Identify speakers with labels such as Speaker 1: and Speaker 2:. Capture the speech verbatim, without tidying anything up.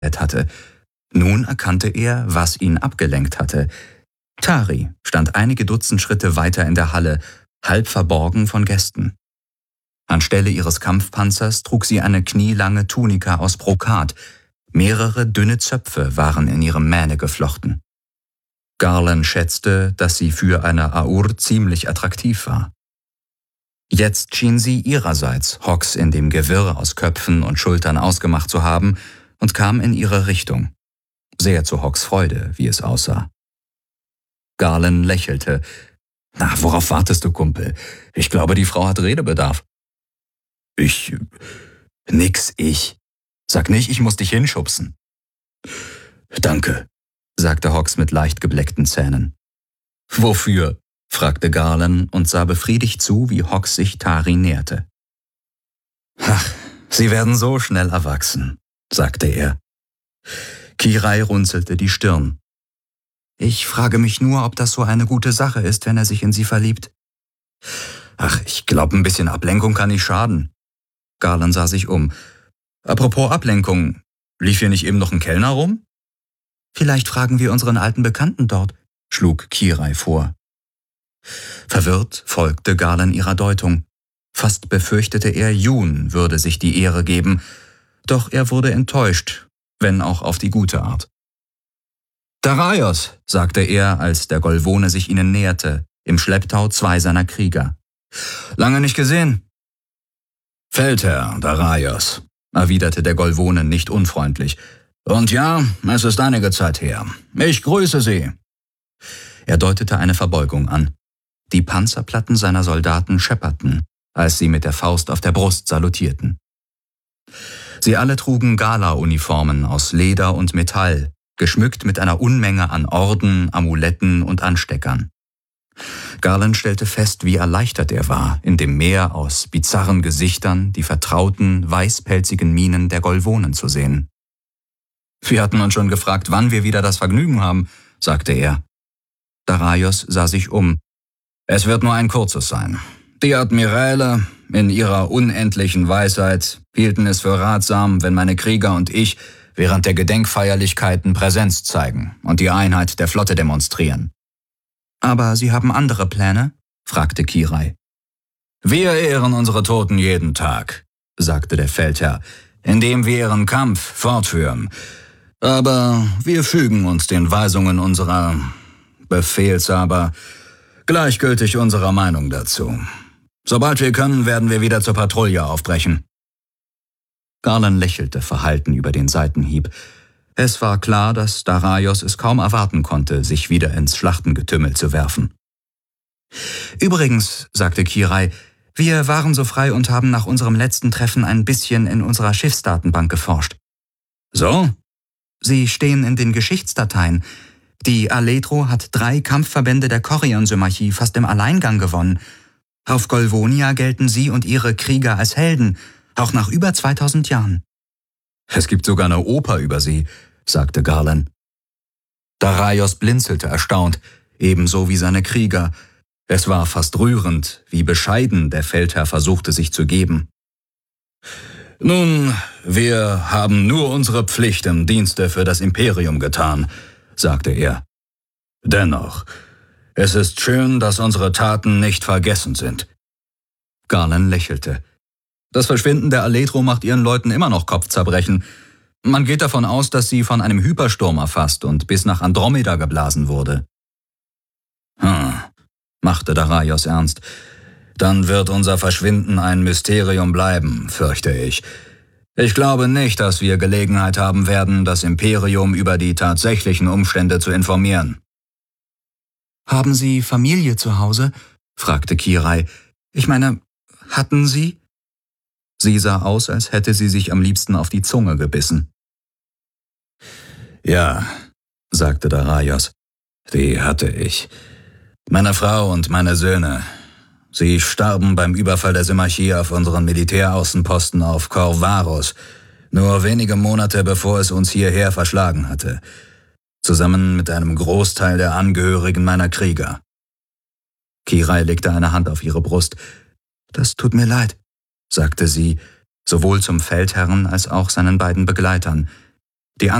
Speaker 1: hatte. Nun erkannte er, was ihn abgelenkt hatte. Tari stand einige Dutzend Schritte weiter in der Halle, halb verborgen von Gästen. Anstelle ihres Kampfpanzers trug sie eine knielange Tunika aus Brokat. Mehrere dünne Zöpfe waren in ihrem Mähne geflochten. Garland schätzte, dass sie für eine Aur ziemlich attraktiv war. Jetzt schien sie ihrerseits Hawks in dem Gewirr aus Köpfen und Schultern ausgemacht zu haben und kam in ihre Richtung. Sehr zu Hawks Freude, wie es aussah. Garland lächelte. »Na, worauf wartest du, Kumpel? Ich glaube, die Frau hat Redebedarf.« »Ich... nix, ich. Sag nicht, ich muss dich hinschubsen.« »Danke«, sagte Hawks mit leicht gebleckten Zähnen. »Wofür?« fragte Garland und sah befriedigt zu, wie Hawks sich Tari näherte. »Ach, sie werden so schnell erwachsen«, sagte er. Kirai runzelte die Stirn. »Ich frage mich nur, ob das so eine gute Sache ist, wenn er sich in sie verliebt.« »Ach, ich glaube, ein bisschen Ablenkung kann nicht schaden.« Garland sah sich um. »Apropos Ablenkung, lief hier nicht eben noch ein Kellner rum?« »Vielleicht fragen wir unseren alten Bekannten dort«, schlug Kirai vor. Verwirrt folgte Garland ihrer Deutung. Fast befürchtete er, Jun würde sich die Ehre geben, doch er wurde enttäuscht, wenn auch auf die gute Art. »Daraios«, sagte er, als der Golvone sich ihnen näherte, im Schlepptau zwei seiner Krieger. »Lange nicht gesehen.« »Feldherr Daraios«, erwiderte der Golvone nicht unfreundlich. »Und ja, es ist einige Zeit her. Ich grüße Sie.« Er deutete eine Verbeugung an. Die Panzerplatten seiner Soldaten schepperten, als sie mit der Faust auf der Brust salutierten. Sie alle trugen Gala-Uniformen aus Leder und Metall, geschmückt mit einer Unmenge an Orden, Amuletten und Ansteckern. Garland stellte fest, wie erleichtert er war, in dem Meer aus bizarren Gesichtern die vertrauten, weißpelzigen Mienen der Golvonen zu sehen. »Wir hatten uns schon gefragt, wann wir wieder das Vergnügen haben«, sagte er. Daraios sah sich um. »Es wird nur ein kurzes sein. Die Admiräle, in ihrer unendlichen Weisheit, hielten es für ratsam, wenn meine Krieger und ich während der Gedenkfeierlichkeiten Präsenz zeigen und die Einheit der Flotte demonstrieren.« »Aber Sie haben andere Pläne?« fragte Kirai. »Wir ehren unsere Toten jeden Tag«, sagte der Feldherr, »indem wir ihren Kampf fortführen. Aber wir fügen uns den Weisungen unserer Befehlshaber, gleichgültig unserer Meinung dazu. Sobald wir können, werden wir wieder zur Patrouille aufbrechen.« Garland lächelte verhalten über den Seitenhieb. Es war klar, dass Daraios es kaum erwarten konnte, sich wieder ins Schlachtengetümmel zu werfen. »Übrigens«, sagte Kirai, »wir waren so frei und haben nach unserem letzten Treffen ein bisschen in unserer Schiffsdatenbank geforscht.« »So?« »Sie stehen in den Geschichtsdateien. Die Aletro hat drei Kampfverbände der Chorion-Symmachie fast im Alleingang gewonnen. Auf Golvonia gelten Sie und Ihre Krieger als Helden, auch nach über zweitausend Jahren.« »Es gibt sogar eine Oper über sie«, sagte Garland. Daraios blinzelte erstaunt, ebenso wie seine Krieger. Es war fast rührend, wie bescheiden der Feldherr versuchte, sich zu geben. »Nun, wir haben nur unsere Pflicht im Dienste für das Imperium getan«, sagte er. »Dennoch, es ist schön, dass unsere Taten nicht vergessen sind.« Garland lächelte. »Das Verschwinden der Aletro macht ihren Leuten immer noch Kopfzerbrechen. Man geht davon aus, dass sie von einem Hypersturm erfasst und bis nach Andromeda geblasen wurde.« »Hm«, machte Daraios ernst. »Dann wird unser Verschwinden ein Mysterium bleiben, fürchte ich. Ich glaube nicht, dass wir Gelegenheit haben werden, das Imperium über die tatsächlichen Umstände zu informieren.« »Haben Sie Familie zu Hause?« fragte Kirai. »Ich meine, hatten Sie?« Sie sah aus, als hätte sie sich am liebsten auf die Zunge gebissen. »Ja«, sagte Daraios, »die hatte ich. Meine Frau und meine Söhne. Sie starben beim Überfall der Symmachie auf unseren Militäraußenposten auf Corvaros, nur wenige Monate bevor es uns hierher verschlagen hatte, zusammen mit einem Großteil der Angehörigen meiner Krieger.« Kirai legte eine Hand auf ihre Brust. »Das tut mir leid«, sagte sie, sowohl zum Feldherrn als auch seinen beiden Begleitern.